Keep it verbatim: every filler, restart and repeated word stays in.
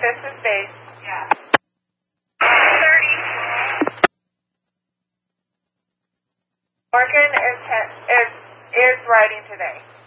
this is base. Yeah. thirty. Morgan is, is, is writing today.